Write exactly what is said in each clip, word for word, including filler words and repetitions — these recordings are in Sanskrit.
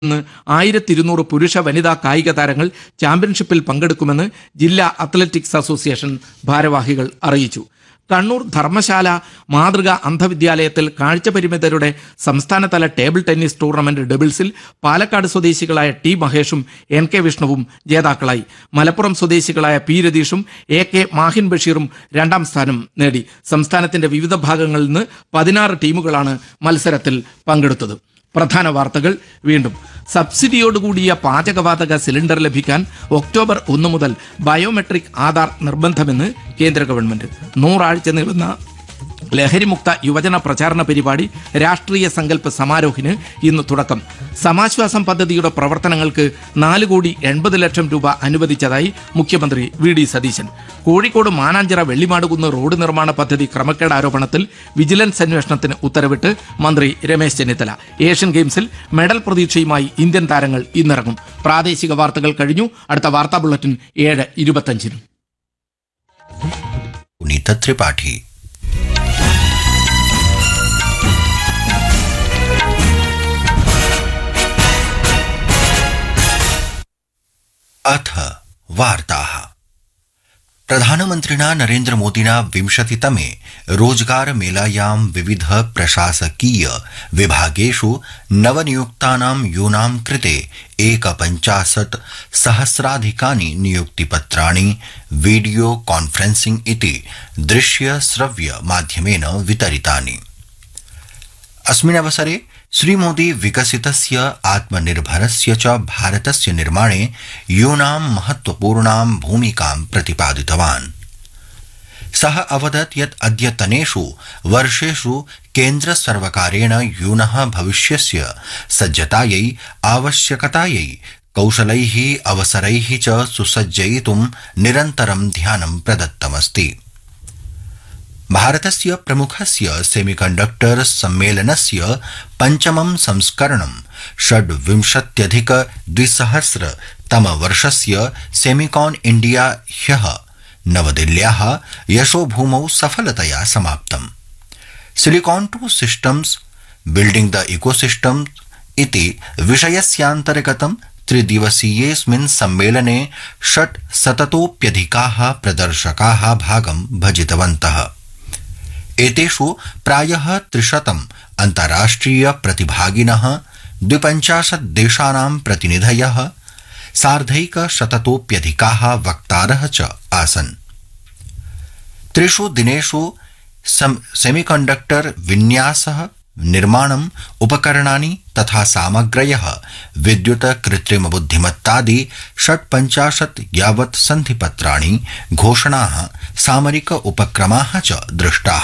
നിന്ന് ആയിരത്തി ഇരുന്നൂറ് പുരുഷ വനിതാ കായിക താരങ്ങൾ ചാമ്പ്യൻഷിപ്പിൽ പങ്കെടുക്കുമെന്ന് ജില്ലാ അത്ലറ്റിക്സ് അസോസിയേഷൻ ഭാരവാഹികൾ അറിയിച്ചു. കണ്ണൂർ ധർമ്മശാല മാതൃകാ അന്ധവിദ്യാലയത്തിൽ കാഴ്ചപരിമിതരുടെ സംസ്ഥാനതല ടേബിൾ ടെന്നീസ് ടൂർണമെന്റ് ഡബിൾസിൽ പാലക്കാട് സ്വദേശികളായ ടി മഹേഷും എൻ കെ വിഷ്ണുവും ജേതാക്കളായി. മലപ്പുറം സ്വദേശികളായ പി രതീഷും എ കെ മാഹിൻ ബഷീറും രണ്ടാം സ്ഥാനം നേടി. സംസ്ഥാനത്തിന്റെ വിവിധ ഭാഗങ്ങളിൽ നിന്ന് പതിനാറ് ടീമുകളാണ് മത്സരത്തിൽ പങ്കെടുത്തത്. പ്രധാന വാർത്തകൾ വീണ്ടും. സബ്സിഡിയോടുകൂടിയ പാചകവാതക സിലിണ്ടർ ലഭിക്കാൻ ഒക്ടോബർ ഒന്ന് മുതൽ ബയോമെട്രിക് ആധാർ നിർബന്ധമെന്ന് കേന്ദ്ര ഗവൺമെന്റ്. നൂറാഴ്ച നീളുന്ന ലഹരിമുക്ത യുവജന പ്രചാരണ പരിപാടി രാഷ്ട്രീയ സങ്കല്പ സമാരോഹിന് ഇന്ന് തുടക്കം. സമാശ്വാസം പദ്ധതിയുടെ പ്രവർത്തനങ്ങൾക്ക് നാല് കോടി എൺപത് ലക്ഷം രൂപ അനുവദിച്ചതായി മുഖ്യമന്ത്രി V D Satheesan. Kozhikode Mananchira Vellimadukunnu road നിർമ്മാണ പദ്ധതി ക്രമക്കേട് ആരോപണത്തിൽ വിജിലൻസ് അന്വേഷണത്തിന് ഉത്തരവിട്ട് മന്ത്രി രമേശ് ചെന്നിത്തല. ഏഷ്യൻ ഗെയിംസിൽ മെഡൽ പ്രതീക്ഷയുമായി ഇന്ത്യൻ താരങ്ങൾ ഇന്നിറങ്ങും. പ്രാദേശിക വാർത്തകൾ കഴിഞ്ഞു. അടുത്ത വാർത്താ ബുള്ളറ്റിൻ ഏഴ് ഇരുപത്തഞ്ചിന്. ത്രിപാഠി. अथ वार्ताः. प्रधानमन्त्रिणा नरेन्द्र मोदिना विंशतितमे रोजगार मेलायां विविध प्रशासकीय विभागेषु नवनियुक्तानां यूनां कृते एकपञ्चाशत् सहस्राधिकानि नियुक्तिपत्राणि वीडियो कॉन्फ्रेंसिंग इति दृश्य श्रव्य माध्यमेन वितरितानि. अस्मिन् अवसरे श्रीमोदी विकसितस्य आत्मनिर्भरस्य च भारतस्य निर्माणे यूनां महत्वपूर्णां भूमिकां प्रतिपादितवान्. सः अवदत् यत् अद्यतनेषु वर्षेषु केन्द्रसर्वकारेण यूनः भविष्यस्य सज्जतायै आवश्यकतायै कौशलैः अवसरैः च सुसज्जयितुं निरन्तरं ध्यानं प्रदत्तमस्ति. भारतस्य प्रमुखस्य सेमीकण्डक्टर सम्मेलनस्य पञ्चमं संस्करणं षड्विंशत्यधिक द्विसहस्र तमवर्षस्य सेमिकॉन इंडिया ह्यः नवदिल्ल्याः यशोभूमौ सफलतया समाप्तम्. Silicon two systems building the ecosystem इति विषयस्यान्तर्गतं त्रिदिवसीयेऽस्मिन् सम्मेलने षट्शततोऽप्यधिकाः प्रदर्शकाः भागं भजितवन्तः. एतेषु प्रायः त्रिशतम् अन्ताराष्ट्रिय प्रतिभागिनः, द्विपञ्चाशत् देशानां प्रतिनिधयः, सार्धैकशततोऽप्यधिकाः वक्तारः च आसन्. त्रिषु दिनेषु सेमीकण्डक्टर विन्यासः, निर्माणम्, उपकरणानि तथा सामग्र्यः, विद्युत, कृत्रिम बुद्धिमत्तादि षट्पञ्चाशत् यावत् सन्धिपत्राणि, घोषणाः, सामरिक उपक्रमाः च दृष्टाः.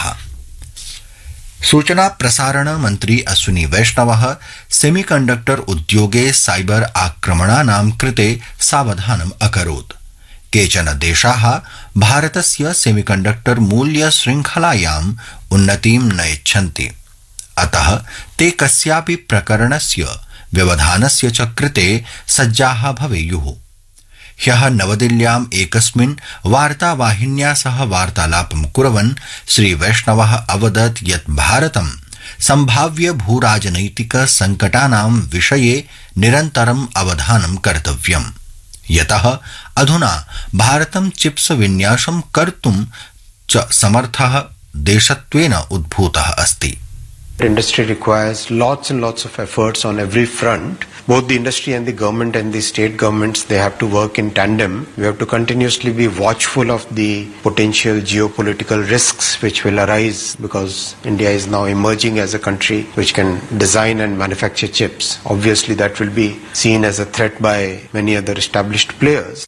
सूचना प्रसारण मन्त्री अश्विनी वैष्णवः सेमीकण्डक्टर उद्योगे साइबर आक्रमणानां कृते सावधानम् अकरोत्. केचन देशाः भारतस्य सेमीकण्डक्टर मूल्य श्रृंखलायाम् उन्नतिं न इच्छन्ति. अतः ते कस्यापि प्रकरणस्य व्यवधानस्य च कृते सज्जाः भवेयुः. ह्यः नवदिल्ल्याम् एकस्मिन् वार्तावाहिन्या सह वार्तालापं कुर्वन् श्री वैष्णवः अवदत् यत् भारतं सम्भाव्य भूराजनैतिक संकटानां विषये निरन्तरम् अवधानं कर्तव्यम्. यतः अधुना भारतं चिप्स विन्यासं कर्तुं च समर्थः देशत्वेन उद्भूतः अस्ति. Industry requires lots and lots of efforts on every front. Both the industry and the government and the state governments, they have to work in tandem. We have to continuously be watchful of the potential geopolitical risks which will arise because India is now emerging as a country which can design and manufacture chips. Obviously that will be seen as a threat by many other established players.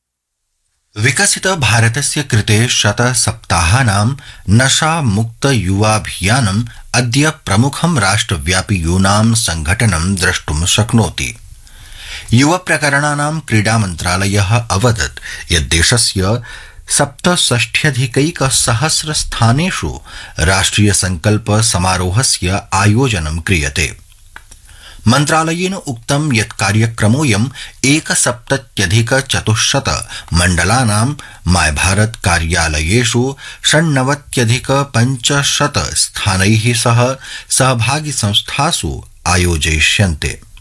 विकसित भारतस्य कृते शतसप्ताहानां नशा मुक्त युवाभियानम् अद्य प्रमुखं राष्ट्रव्यापि यूनां संघटनं द्रष्टुं शक्नोति. युव प्रकरणानां क्रीडा मन्त्रालयः अवदत् यत् देशस्य सप्तषष्ट्यधिकैक सहस्र स्थानेषु राष्ट्रिय संकल्प समारोहस्य आयोजनं क्रियते. मन्त्रालयेन उक्तं यत् कार्यक्रमोऽयम् एकसप्तत्यधिक चतुश्शत मण्डलानां माय भारत कार्यालयेषु षण्णवत्यधिक पञ्चशत स्थानैः सह सहभागि संस्थासु आयोजयिष्यन्ते.